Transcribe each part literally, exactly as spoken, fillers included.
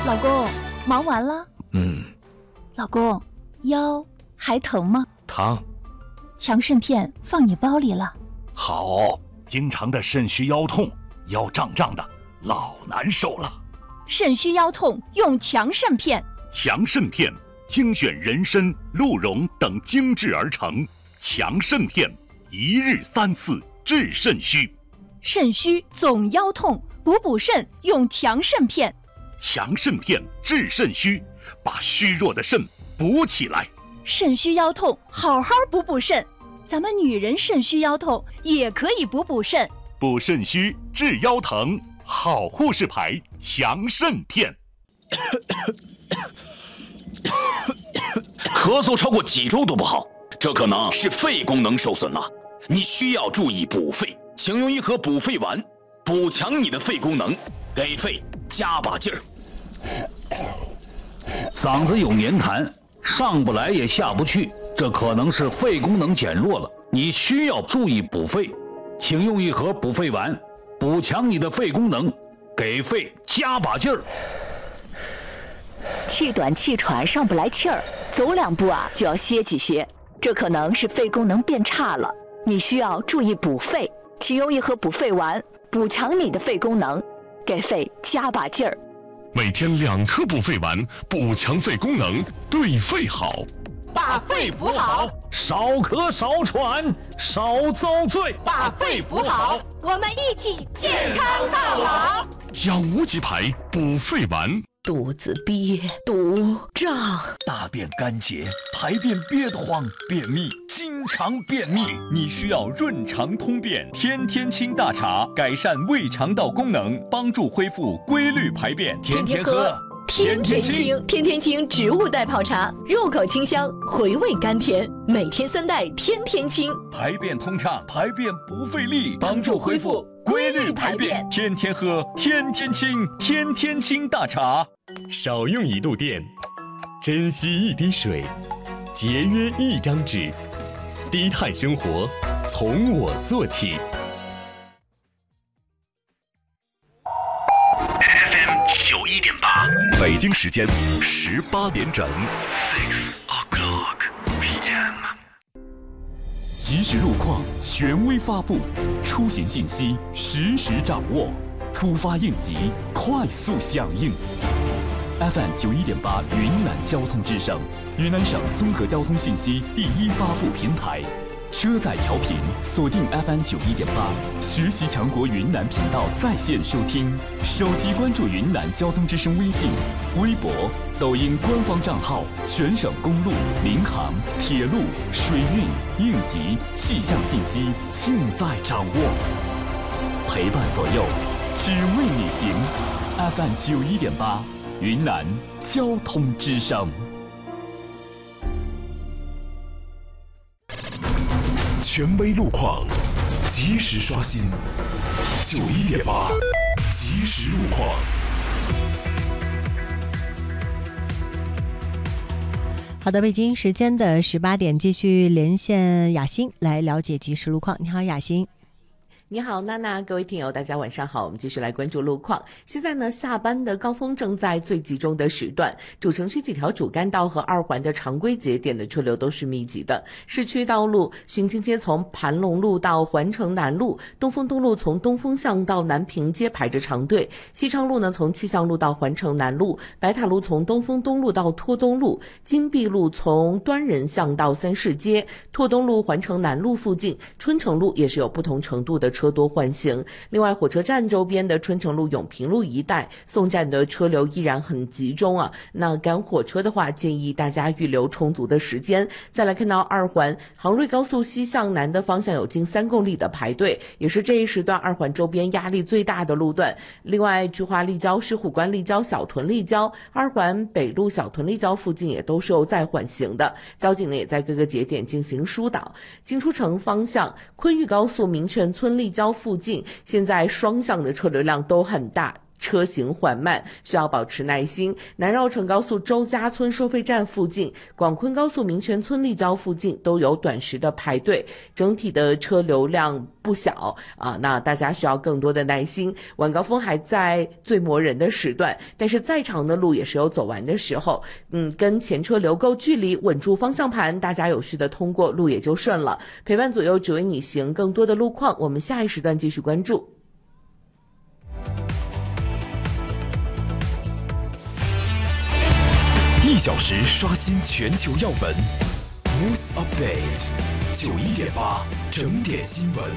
老公，忙完了？ 嗯。 老公，腰还疼吗？ 疼。 强肾片放你包里了。 好。经常的肾虚腰痛，腰胀胀的，老难受了。 肾虚腰痛用强肾片。 强肾片精选人参、鹿茸等精制而成，强肾片一日三次治肾虚。 肾虚总腰痛，补补肾用强肾片。 强肾片治肾虚，把虚弱的肾补起来。 肾虚腰痛，好好补补肾。咱们女人肾虚腰痛也可以补补肾。 补肾虚治腰疼，好护士牌强肾片。 咳嗽超过几周都不好，这可能是肺功能受损了，你需要注意补肺，请用一盒补肺丸，补强你的肺功能，给肺加把劲儿。 嗓子有黏痰，上不来也下不去，这可能是肺功能减弱了，你需要注意补肺，请用一盒补肺丸，补强你的肺功能，给肺加把劲儿。 气短气喘，上不来气儿，走两步啊就要歇几歇，这可能是肺功能变差了，你需要注意补肺，请用一盒补肺丸，补强你的肺功能，给肺加把劲儿。 每天两颗补肺丸，补强肺功能，对肺好。 把肺补好， 少咳少喘少遭罪。 把肺补好， 我们一起健康到老。 养无极牌补肺丸。 肚子憋、堵、胀， 大便干结，排便憋得慌，便秘，经常便秘，你需要润肠通便天天清大茶，改善胃肠道功能，帮助恢复规律排便。天天喝， 天天清。天天清植物代泡茶，入口清香，回味甘甜，每天三袋，天天清， 排便通畅，排便不费力，帮助恢复规律排便。天天喝，天天清，天天清大茶。 少用一度电，珍惜一滴水，节约一张纸，低碳生活从我做起。 F M 九一点八，北京时间十八点整 ，six o'clock p m。 即时路况权威发布，出行信息实时掌握，突发应急快速响应。 F M 九一点八云南交通之声，云南省综合交通信息第一发布平台。车载调频锁定 F M 九一点八，学习强国云南频道在线收听。手机关注云南交通之声微信、微博、抖音官方账号，全省公路、民航、铁路、水运、应急、气象信息尽在掌握。陪伴左右，只为你行。F M 九一点八。 云南交通之声， 权威路况，及时刷新。九一点八，即时路况。 好的，北京时间的十八点，继续连线雅欣来了解即时路况。你好，雅欣。 你好，娜娜，各位听友，大家晚上好。我们继续来关注路况。现在呢，下班的高峰正在最集中的时段，主城区几条主干道和二环的常规节点的车流都是密集的。市区道路，巡京街从盘龙路到环城南路，东风东路从东风巷到南平街排着长队；西昌路呢从气象路到环城南路，白塔路从东风东路到拓东路，金碧路从端仁巷到三市街，拓东路环城南路附近，春城路也是有不同程度的车多换行。另外，火车站周边的春城路、永平路一带，送站的车流依然很集中啊。那赶火车的话，建议大家预留充足的时间。再来看到二环杭瑞高速西向南的方向有近三公里的排队，也是这一时段二环周边压力最大的路段。另外，菊花立交、石虎关立交、小屯立交、二环北路小屯立交附近也都是有在缓行的，交警呢也在各个节点进行疏导。进出城方向，昆玉高速民权村立交附近，现在双向的车流量都很大。 车行缓慢，需要保持耐心。南绕城高速周家村收费站附近、广昆高速民权村立交附近都有短时的排队，整体的车流量不小啊。那大家需要更多的耐心。晚高峰还在最磨人的时段，但是再长的路也是有走完的时候。嗯，跟前车留够距离，稳住方向盘，大家有序的通过，路也就顺了。陪伴左右，只为你行。更多的路况，我们下一时段继续关注。 一小时刷新全球要闻 ，News Update 九一点八整点新闻。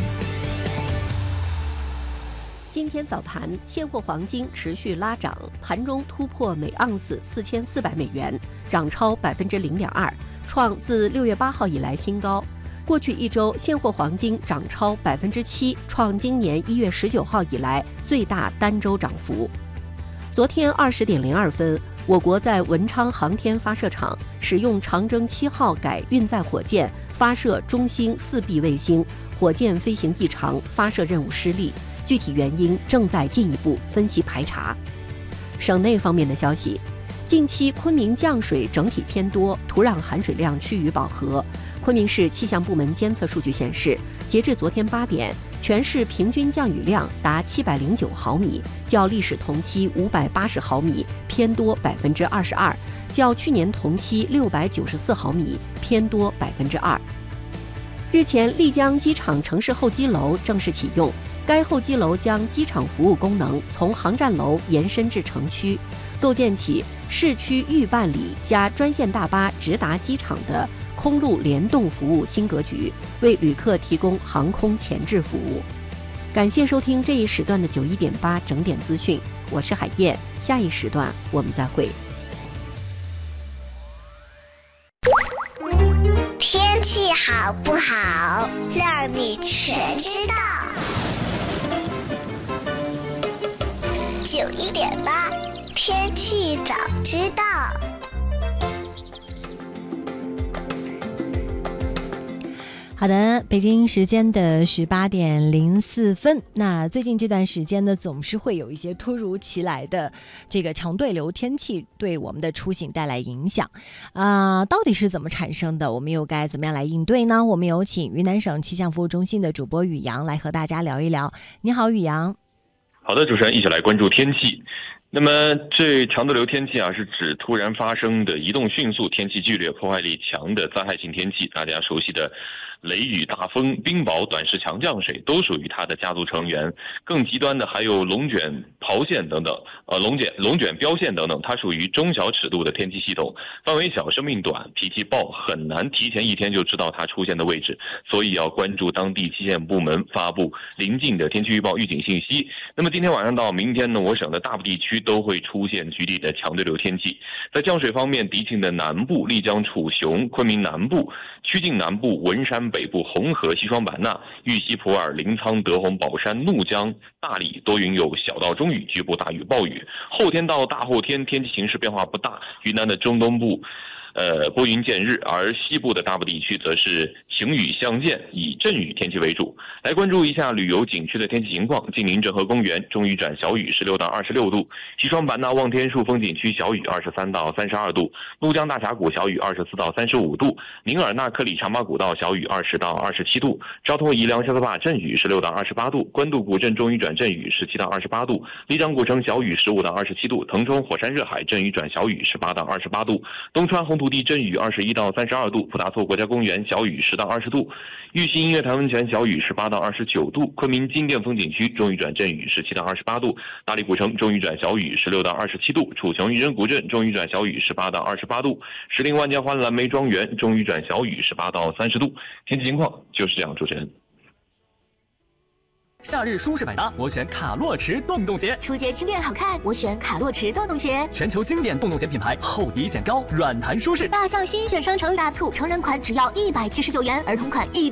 今天早盘，现货黄金持续拉涨，盘中突破每盎司四千四百美元，涨超百分之零点二，创自六月八号以来新高。过去一周，现货黄金涨超百分之七，创今年一月十九号以来最大单周涨幅。昨天二十点零二分。我国在文昌航天发射场使用长征七号改运载火箭发射中星四 B 卫星，火箭飞行异常，发射任务失利，具体原因正在进一步分析排查。省内方面的消息，近期昆明降水整体偏多，土壤含水量趋于饱和。昆明市气象部门监测数据显示，截至昨天八点，全市平均降雨量达七百零九毫米，较历史同期五百八十毫米偏多百分之二十二，较去年同期六百九十四毫米偏多百分之二。日前，丽江机场城市候机楼正式启用，该候机楼将机场服务功能从航站楼延伸至城区，构建起市区预办理加专线大巴直达机场的空路联动服务新格局，为旅客提供航空前置服务。感谢收听这一时段的九一点八整点资讯，我是海燕，下一时段我们再会。 天气好不好，让你全知道。九一点八，天气早知道。 好的，北京时间的十八点零四分。那最近这段时间呢，总是会有一些突如其来的这个强对流天气对我们的出行带来影响啊、呃，到底是怎么产生的？我们又该怎么样来应对呢？我们有请云南省气象服务中心的主播宇阳来和大家聊一聊。你好，宇阳。 好的，主持人，一起来关注天气。那么这强对流天气啊，是指突然发生的移动迅速、天气剧烈、破坏力强的灾害性天气。大家熟悉的雷雨、大风、冰雹、短时强降水都属于它的家族成员。更极端的还有龙卷刨线等等，呃，龙卷龙卷标线等等，它属于中小尺度的天气系统，范围小、生命短、脾气暴，很难提前一天就知道它出现的位置，所以要关注当地气象部门发布临近的天气预报预警信息。那么今天晚上到明天呢，我省的大部地区都会出现局地的强对流天气。在降水方面，迪庆的南部、丽江、楚雄、昆明南部、曲靖南部、文山北部、红河、西双版纳、玉溪、普洱、临沧、德宏、宝山、怒江、大理多云有小到中雨，局部大雨暴雨。后天到大后天天气形势变化不大，云南的中东部呃，拨云见日，而西部的大部地区则是晴雨相间，以阵雨天气为主。来关注一下旅游景区的天气情况。晋宁镇河公园中雨转小雨，十六到二十六度；西双版纳望天树风景区小雨，二十三到三十二度；怒江大峡谷小雨，二十四到三十五度；宁尔纳克里茶马古道小雨，二十到二十七度；昭通宜良萧瑟坝阵雨，十六到二十八度；官渡古镇中雨转阵雨，十七到二十八度；丽江古城小雨，十五到二十七度；腾冲火山热海阵雨转小雨，十八到二十八度；东川红土地阵雨二十一到三十二度；普达措国家公园小雨十到二十度；玉溪音乐潭温泉小雨十八到二十九度；昆明金殿风景区中雨转阵雨十七到二十八度；大理古城中雨转小雨十六到二十七度；楚雄渔人古镇中雨转小雨十八到二十八度；石林万家欢蓝莓庄园中雨转小雨十八到三十度。天气情况就是这样，主持人。 夏日舒适百搭，我选卡洛驰洞洞鞋。 初阶轻便好看，我选卡洛驰洞洞鞋。 全球经典洞洞鞋品牌，厚底显高，软弹舒适。 大象新选商城大促，成人款只要一百七十九元，儿童款一。